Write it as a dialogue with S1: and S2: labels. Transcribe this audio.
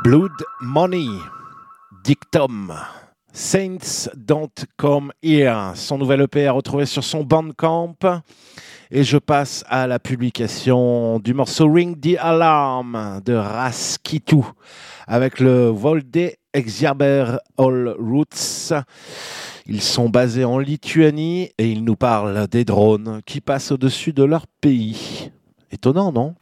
S1: Blood Money, Dictum, Saints Don't Come Here, son nouvel EP à retrouver sur son Bandcamp. Et je passe à la publication du morceau Ring the Alarm de Raskitu avec le Volde Exierber All Roots. Ils sont basés en Lituanie et ils nous parlent des drones qui passent au-dessus de leur pays. Étonnant, non ?